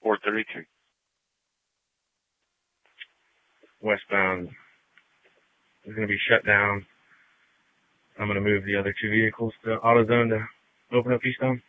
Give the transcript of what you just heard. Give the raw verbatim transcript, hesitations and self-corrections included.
four thirty-two. Westbound is going to be shut down. I'm going to move the other two vehicles to AutoZone to open up eastbound.